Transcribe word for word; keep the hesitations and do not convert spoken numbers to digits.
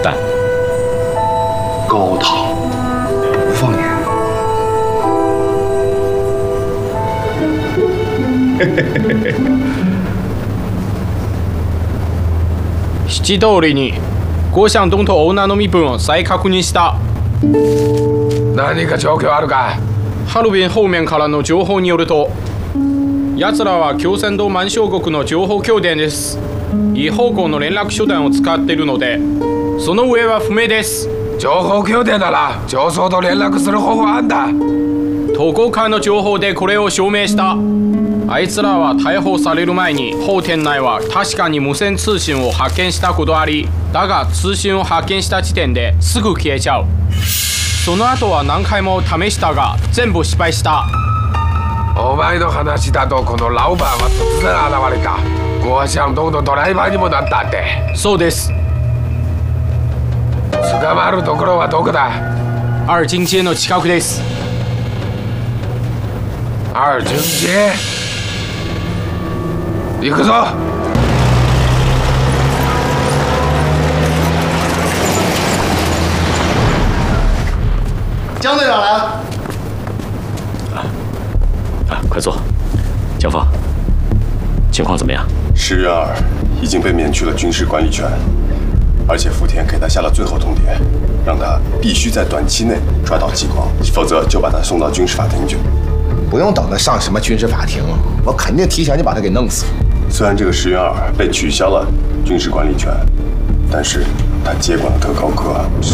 但高堂不放眼。 七通りにゴシャンドンとオーナーの身分を再確認した。 何か状況あるか？ ハルビン方面からの情報によると、奴らは京仙道満将国の情報拠点です。異方向の連絡手段を使っているので、その上は不明です。 情報拠点なら上層と連絡する方法あんだ。 どこかの情報でこれを証明した。あいつらは逮捕される前に法店内は確かに無線通信を発見したことあり、だが通信を発見した時点ですぐ消えちゃう。その後は何回も試したが全部失敗した。 お前の話だとこのラオバンは突然現れたゴアシャンドンのドライバーにもなったって。 そうです。 捕まるところはどこだ？ 二進街の近くです。 二進街？行くぞ。 江队长来了。 啊，快坐。江峰，情况怎么样？ 石原二已经被免去了军事管理权，而且福田给他下了最后通牒，让他必须在短期内抓到激光，否则就把他送到军事法庭去。 不用等他上什么军事法庭，我肯定提前就把他给弄死。 虽然这个石原二被取消了军事管理权，但是他接管了特高科。